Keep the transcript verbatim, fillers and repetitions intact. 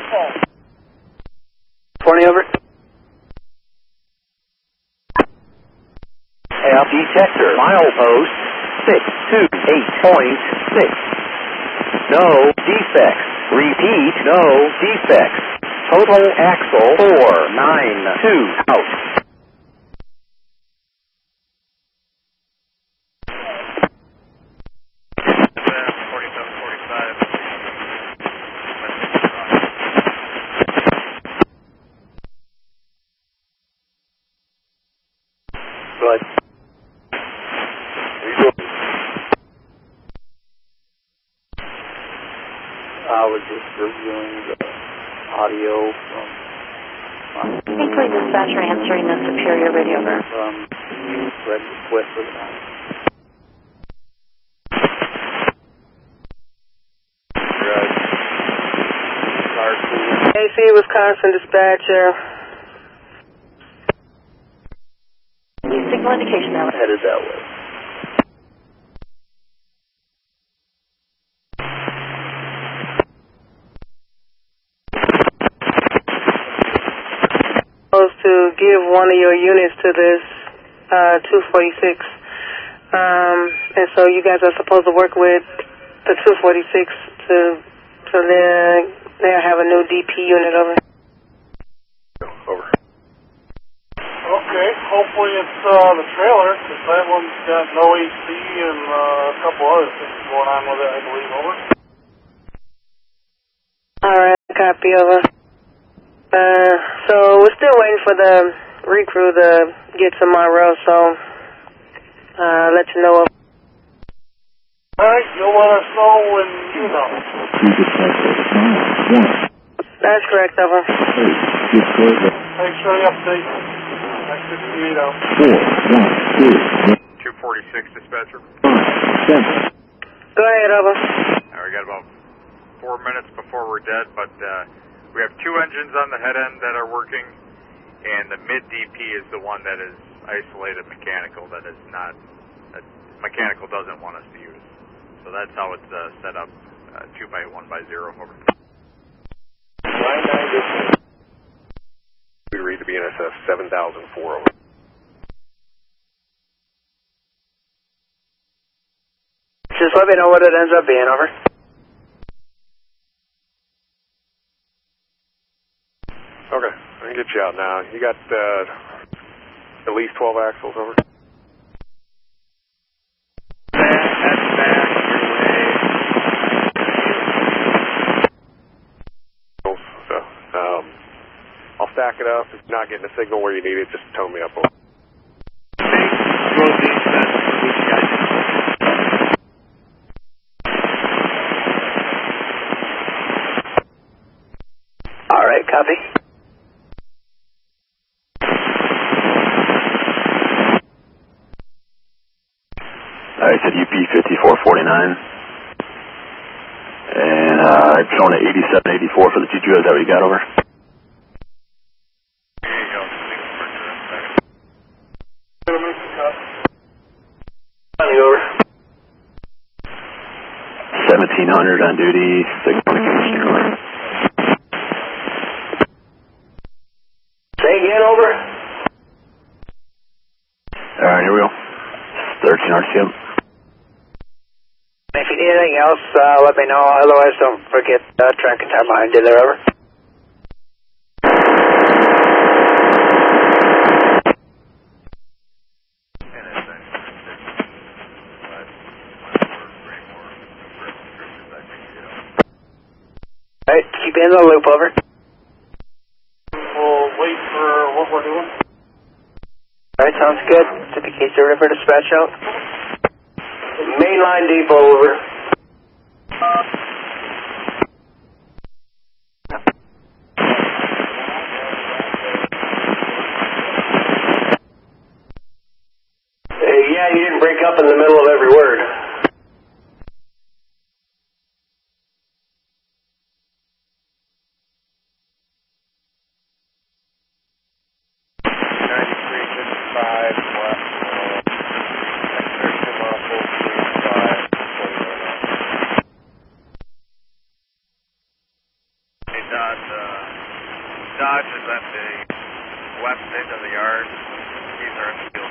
twenty over. F detector, milepost six two eight point six. No defects. Repeat, no defects. Total axle four nine two out. forty-seven forty-five. Good. I was just reviewing the audio from Hinkley dispatcher answering the Superior radio over. from Red Swift for the night. A C Wisconsin dispatcher. Signal indication that way. Headed that way. Supposed to give one of your units to this uh, two forty-six. Um, and so you guys are supposed to work with the two forty-six to so they they'll have a new D P unit over. Over. Okay, hopefully it's uh, the trailer, because that one's got no A C and uh, a couple other things going on with it, I believe. Over. All right, copy over. Uh, so we're still waiting for the recrew to get to Monroe, so uh, let you know. All right, you'll let us know when you know. That's correct, over. Thanks for the update. Next sixty-eight out. two forty-six dispatcher. Go ahead, over. All right, we got about four minutes before we're dead, but uh, we have two engines on the head end that are working, and the mid D P is the one that is isolated mechanical, that is not, that mechanical doesn't want us to use. So that's how it's uh, set up, uh, two by one by zero, over. We read the B N S F seven thousand four over. Just let me know what it ends up being, over. Okay, I can get you out now. You got uh, at least twelve axles, over. So, um, I'll stack it up. If you're not getting a signal where you need it, just tone me up. Over. All right, copy. All right, said U P fifty-four forty-nine. And uh, it's showing at eighty-seven eighty-four for the T two. Is that what you got, over? There you go. Over. seventeen hundred on duty. Signal indication. Say again, over. All right, here we go. thirteen R C M. If you need anything else, uh, let me know. Otherwise, don't forget uh, tracking time behind you there, over. All right, keep you in the loop, over. We'll wait for what we're doing. All right, sounds good. Took a case of river dispatch out. Mainline depot, over. Uh, yeah, you didn't break up in the middle of every word. ninety-three fifty-five left. Hey, Todd, uh, Dodge is at the west end of the yard. Keys are in the field.